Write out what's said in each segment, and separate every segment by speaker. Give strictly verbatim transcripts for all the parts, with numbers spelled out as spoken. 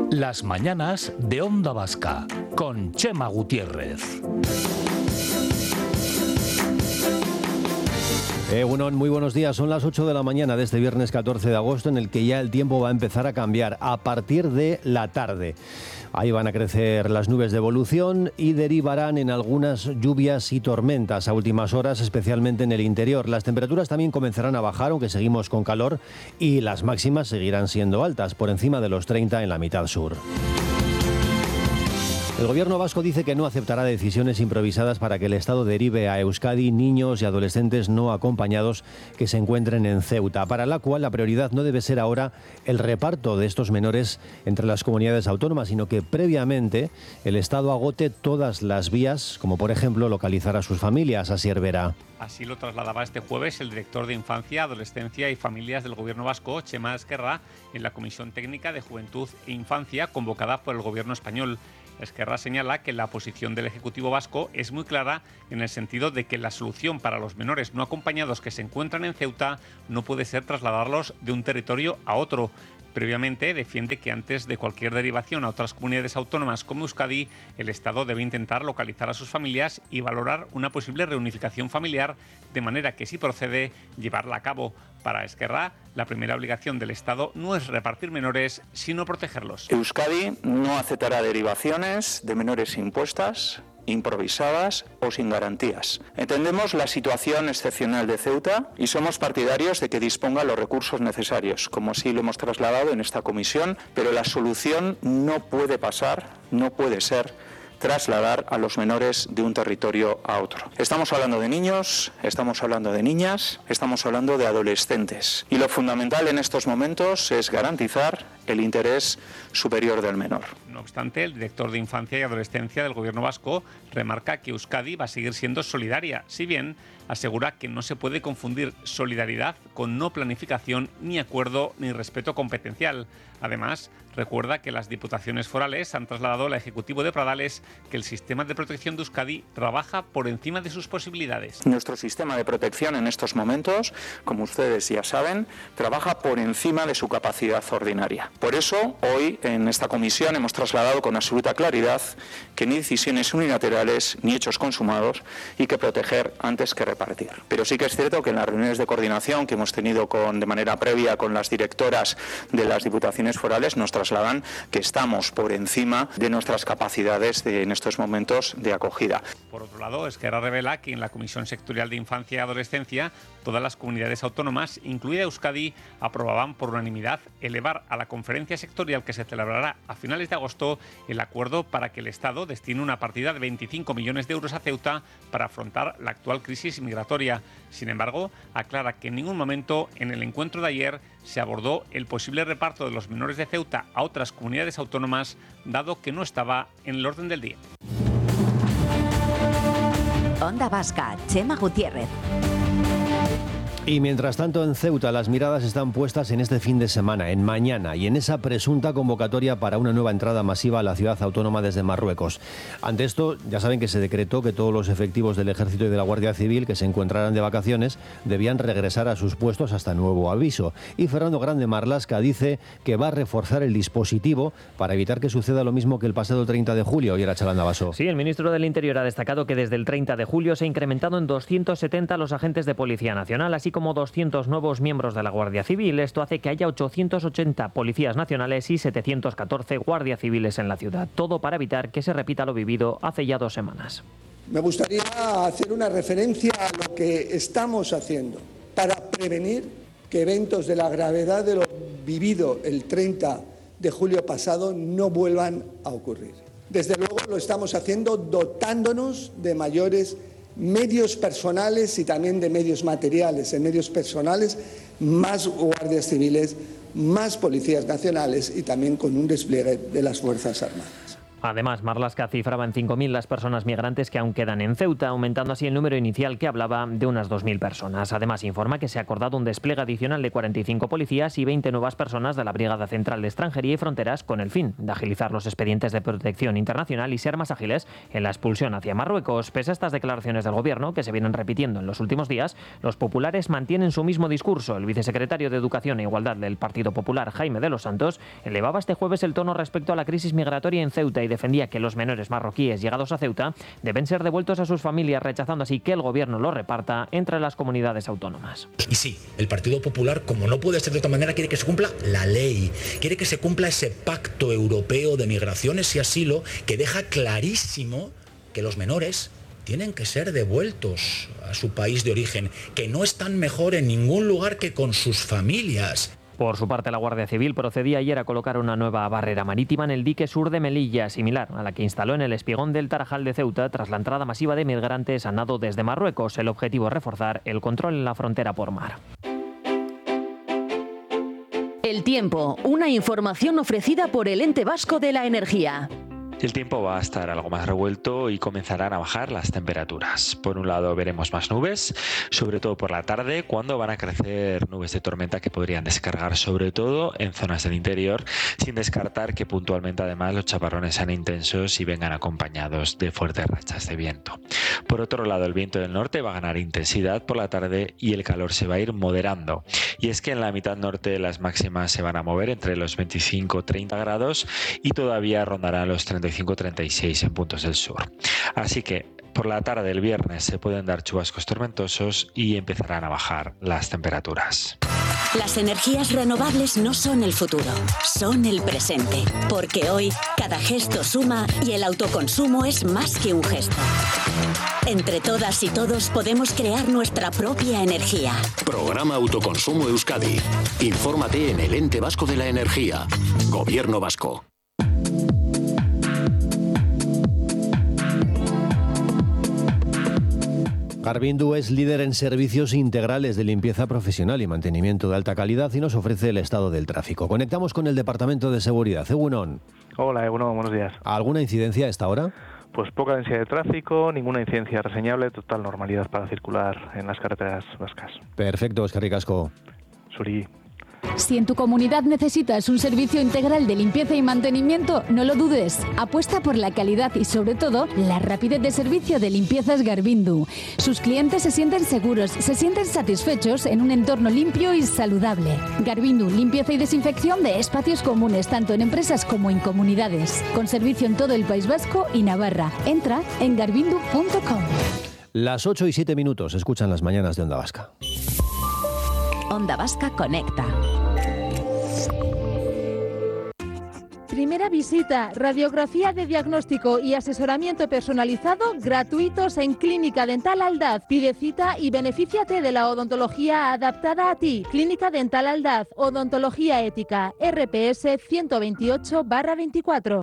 Speaker 1: Las mañanas de Onda Vasca, con Chema Gutiérrez.
Speaker 2: Eh, bueno, muy buenos días. Son las ocho de la mañana de este viernes catorce de agosto, en el que ya el tiempo va a empezar a cambiar a partir de la tarde. Ahí van a crecer las nubes de evolución y derivarán en algunas lluvias y tormentas a últimas horas, especialmente en el interior. Las temperaturas también comenzarán a bajar, aunque seguimos con calor, y las máximas seguirán siendo altas, por encima de los treinta en la mitad sur. El gobierno vasco dice que no aceptará decisiones improvisadas para que el Estado derive a Euskadi niños y adolescentes no acompañados que se encuentren en Ceuta, para la cual la prioridad no debe ser ahora el reparto de estos menores entre las comunidades autónomas, sino que previamente el Estado agote todas las vías, como por ejemplo localizar a sus familias. Asier Vera.
Speaker 3: Así lo trasladaba este jueves el director de Infancia, Adolescencia y Familias del Gobierno vasco, Txema Ezquerra, en la Comisión Técnica de Juventud e Infancia convocada por el Gobierno español. Ezquerra señala que la posición del Ejecutivo vasco es muy clara en el sentido de que la solución para los menores no acompañados que se encuentran en Ceuta no puede ser trasladarlos de un territorio a otro. Previamente defiende que antes de cualquier derivación a otras comunidades autónomas como Euskadi, el Estado debe intentar localizar a sus familias y valorar una posible reunificación familiar, de manera que, si procede, llevarla a cabo. Para Ezquerra, la primera obligación del Estado no es repartir menores, sino protegerlos.
Speaker 4: Euskadi no aceptará derivaciones de menores impuestas, improvisadas o sin garantías. Entendemos la situación excepcional de Ceuta y somos partidarios de que disponga los recursos necesarios, como así lo hemos trasladado en esta comisión, pero la solución no puede pasar, no puede ser trasladar a los menores de un territorio a otro. Estamos hablando de niños, estamos hablando de niñas, estamos hablando de adolescentes. Y lo fundamental en estos momentos es garantizar el interés superior del menor.
Speaker 3: No obstante, el director de Infancia y Adolescencia del Gobierno vasco remarca que Euskadi va a seguir siendo solidaria, si bien asegura que no se puede confundir solidaridad con no planificación, ni acuerdo, ni respeto competencial. Además, recuerda que las diputaciones forales han trasladado al Ejecutivo de Pradales que el sistema de protección de Euskadi trabaja por encima de sus posibilidades.
Speaker 4: Nuestro sistema de protección en estos momentos, como ustedes ya saben, trabaja por encima de su capacidad ordinaria. Por eso, hoy en esta comisión hemos trasladado con absoluta claridad que ni decisiones unilaterales ni hechos consumados y que proteger antes que repartir. Pero sí que es cierto que en las reuniones de coordinación que hemos tenido con, de manera previa con las directoras de las diputaciones forales nos trasladan que estamos por encima de nuestras capacidades de, en estos momentos de acogida.
Speaker 3: Por otro lado, Ezquerra revela que en la Comisión Sectorial de Infancia y Adolescencia todas las comunidades autónomas, incluida Euskadi, aprobaban por unanimidad elevar a la conferencia sectorial que se celebrará a finales de agosto el acuerdo para que el Estado destine una partida de veinticinco millones de euros a Ceuta para afrontar la actual crisis migratoria. Sin embargo, aclara que en ningún momento en el encuentro de ayer se abordó el posible reparto de los menores de Ceuta a otras comunidades autónomas, dado que no estaba en el orden del día.
Speaker 5: Onda Vasca, Chema Gutiérrez.
Speaker 2: Y mientras tanto, en Ceuta las miradas están puestas en este fin de semana, en mañana, y en esa presunta convocatoria para una nueva entrada masiva a la ciudad autónoma desde Marruecos. Ante esto, ya saben que se decretó que todos los efectivos del Ejército y de la Guardia Civil que se encontraran de vacaciones debían regresar a sus puestos hasta nuevo aviso. Y Fernando Grande Marlaska dice que va a reforzar el dispositivo para evitar que suceda lo mismo que el pasado treinta de julio. Y era Chalanda Basso.
Speaker 6: Sí, el ministro del Interior ha destacado que desde el treinta de julio se ha incrementado en doscientos setenta los agentes de Policía Nacional, así como como doscientos nuevos miembros de la Guardia Civil. Esto hace que haya ochocientos ochenta policías nacionales y setecientos catorce guardias civiles en la ciudad. Todo para evitar que se repita lo vivido hace ya dos semanas.
Speaker 7: Me gustaría hacer una referencia a lo que estamos haciendo para prevenir que eventos de la gravedad de lo vivido el treinta de julio pasado no vuelvan a ocurrir. Desde luego lo estamos haciendo dotándonos de mayores medios personales y también de medios materiales. En medios personales, más guardias civiles, más policías nacionales y también con un despliegue de las Fuerzas Armadas.
Speaker 6: Además, Marlaska cifraba en cinco mil las personas migrantes que aún quedan en Ceuta, aumentando así el número inicial que hablaba de unas dos mil personas. Además, informa que se ha acordado un despliegue adicional de cuarenta y cinco policías y veinte nuevas personas de la Brigada Central de Extranjería y Fronteras con el fin de agilizar los expedientes de protección internacional y ser más ágiles en la expulsión hacia Marruecos. Pese a estas declaraciones del Gobierno, que se vienen repitiendo en los últimos días, los populares mantienen su mismo discurso. El vicesecretario de Educación e Igualdad del Partido Popular, Jaime de los Santos, elevaba este jueves el tono respecto a la crisis migratoria en Ceuta y defendía que los menores marroquíes llegados a Ceuta deben ser devueltos a sus familias, rechazando así que el Gobierno los reparta entre las comunidades autónomas.
Speaker 8: Y sí, el Partido Popular, como no puede ser de otra manera, quiere que se cumpla la ley, quiere que se cumpla ese pacto europeo de migraciones y asilo que deja clarísimo que los menores tienen que ser devueltos a su país de origen, que no están mejor en ningún lugar que con sus familias.
Speaker 6: Por su parte, la Guardia Civil procedía ayer a colocar una nueva barrera marítima en el dique sur de Melilla, similar a la que instaló en el espigón del Tarajal de Ceuta tras la entrada masiva de migrantes a nado desde Marruecos. El objetivo es reforzar el control en la frontera por mar.
Speaker 5: El tiempo, una información ofrecida por el Ente Vasco de la Energía.
Speaker 9: El tiempo va a estar algo más revuelto y comenzarán a bajar las temperaturas. Por un lado veremos más nubes, sobre todo por la tarde, cuando van a crecer nubes de tormenta que podrían descargar sobre todo en zonas del interior, sin descartar que puntualmente además los chaparrones sean intensos y vengan acompañados de fuertes rachas de viento. Por otro lado, el viento del norte va a ganar intensidad por la tarde y el calor se va a ir moderando. Y es que en la mitad norte las máximas se van a mover entre los veinticinco a treinta grados y todavía rondarán los treinta y cinco a treinta y seis en puntos del sur. Así que por la tarde del viernes se pueden dar chubascos tormentosos y empezarán a bajar las temperaturas.
Speaker 10: Las energías renovables no son el futuro, son el presente. Porque hoy cada gesto suma y el autoconsumo es más que un gesto. Entre todas y todos podemos crear nuestra propia energía.
Speaker 11: Programa Autoconsumo Euskadi. Infórmate en el Ente Vasco de la Energía. Gobierno Vasco.
Speaker 2: Garvindu es líder en servicios integrales de limpieza profesional y mantenimiento de alta calidad y nos ofrece el estado del tráfico. Conectamos con el Departamento de Seguridad. Egunon.
Speaker 12: Hola, Egunon, buenos días.
Speaker 2: ¿Alguna incidencia a esta hora?
Speaker 12: Pues poca densidad de tráfico, ninguna incidencia reseñable, total normalidad para circular en las carreteras vascas.
Speaker 2: Perfecto, eskerrik asko.
Speaker 12: Suri.
Speaker 13: Si en tu comunidad necesitas un servicio integral de limpieza y mantenimiento, no lo dudes. Apuesta por la calidad y, sobre todo, la rapidez de servicio de Limpiezas Garvindu. Sus clientes se sienten seguros, se sienten satisfechos en un entorno limpio y saludable. Garvindu, limpieza y desinfección de espacios comunes, tanto en empresas como en comunidades. Con servicio en todo el País Vasco y Navarra. Entra en garvindu punto com.
Speaker 2: Las ocho y siete minutos, escuchan las mañanas de Onda Vasca.
Speaker 5: Onda Vasca Conecta.
Speaker 14: Primera visita, radiografía de diagnóstico y asesoramiento personalizado gratuitos en Clínica Dental Aldaz. Pide cita y benefíciate de la odontología adaptada a ti. Clínica Dental Aldaz, odontología ética, R P S ciento veintiocho barra veinticuatro.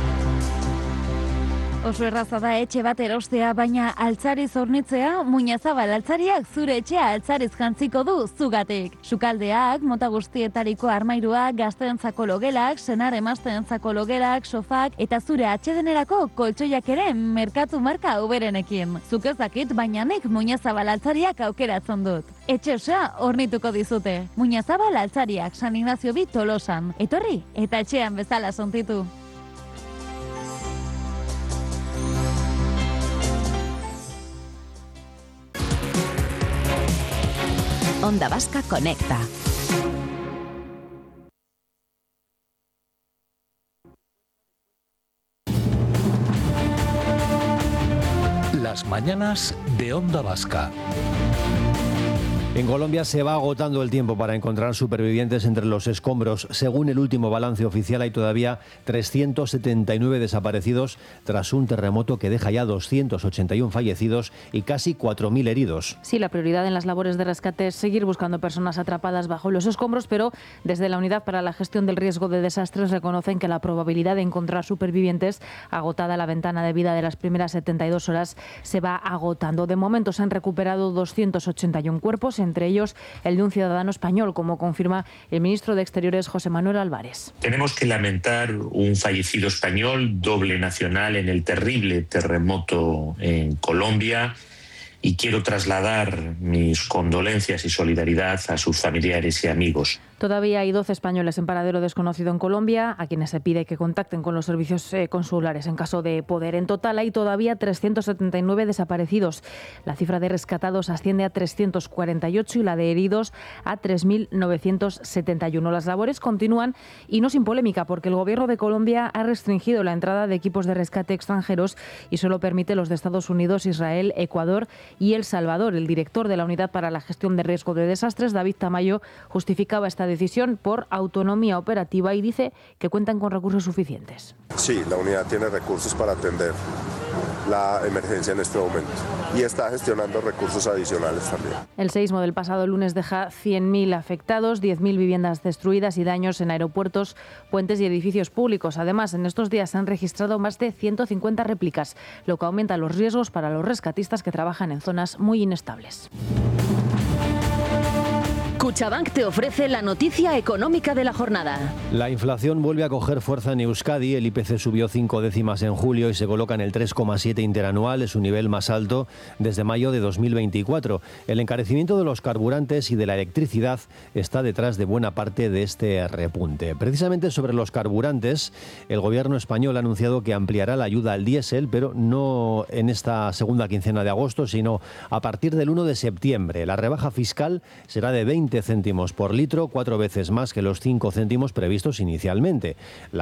Speaker 14: Oso erraza da etxe bat erostea, baina altzariz hornitzea, muinazabal altzariak zure etxea altzariz jantziko du zugatik. Sukaldeak, mota guztietariko armairuak, gazteentzako logelak, senar emazteentzako logelak, sofak eta zure atsedenerako koltsoiak ere merkatu marka uberenekin. Zuk ez dakit, baina nik muinazabal altzariak aukeratzen dut. Etxe osoa hornituko dizute. Muinazabal altzariak, San Ignacio bi Tolosan. Etorri eta etxean bezala sontitu.
Speaker 5: Onda Vasca Conecta.
Speaker 1: Las mañanas de Onda Vasca.
Speaker 2: En Colombia se va agotando el tiempo para encontrar supervivientes entre los escombros. Según el último balance oficial, hay todavía trescientos setenta y nueve desaparecidos tras un terremoto que deja ya doscientos ochenta y uno fallecidos y casi cuatro mil heridos.
Speaker 15: Sí, la prioridad en las labores de rescate es seguir buscando personas atrapadas bajo los escombros, pero desde la Unidad para la Gestión del Riesgo de Desastres reconocen que la probabilidad de encontrar supervivientes, agotada la ventana de vida de las primeras setenta y dos horas, se va agotando. De momento se han recuperado doscientos ochenta y uno cuerpos entre ellos el de un ciudadano español, como confirma el ministro de Exteriores, José Manuel Álvarez.
Speaker 16: Tenemos que lamentar un fallecido español, doble nacional, en el terrible terremoto en Colombia, y quiero trasladar mis condolencias y solidaridad a sus familiares y amigos.
Speaker 15: Todavía hay doce españoles en paradero desconocido en Colombia, a quienes se pide que contacten con los servicios eh, consulares en caso de poder. En total hay todavía trescientos setenta y nueve desaparecidos. La cifra de rescatados asciende a trescientos cuarenta y ocho y la de heridos a tres mil novecientos setenta y uno. Las labores continúan y no sin polémica, porque el Gobierno de Colombia ha restringido la entrada de equipos de rescate extranjeros y solo permite los de Estados Unidos, Israel, Ecuador y El Salvador. El director de la Unidad para la Gestión de Riesgo de Desastres, David Tamayo, justificaba esta decisión por autonomía operativa y dice que cuentan con recursos suficientes.
Speaker 17: Sí, la unidad tiene recursos para atender la emergencia en este momento y está gestionando recursos adicionales también.
Speaker 15: El seísmo del pasado lunes deja cien mil afectados, diez mil viviendas destruidas y daños en aeropuertos, puentes y edificios públicos. Además, en estos días se han registrado más de ciento cincuenta réplicas, lo que aumenta los riesgos para los rescatistas que trabajan en zonas muy inestables.
Speaker 5: Cuchabank te ofrece la noticia económica de la jornada.
Speaker 2: La inflación vuelve a coger fuerza en Euskadi. El I P C subió cinco décimas en julio y se coloca en el tres coma siete interanual. Es su nivel más alto desde mayo de dos mil veinticuatro. El encarecimiento de los carburantes y de la electricidad está detrás de buena parte de este repunte. Precisamente sobre los carburantes, el gobierno español ha anunciado que ampliará la ayuda al diésel, pero no en esta segunda quincena de agosto, sino a partir del uno de septiembre. La rebaja fiscal será de veinte céntimos por litro, cuatro veces más que los cinco céntimos previstos inicialmente. La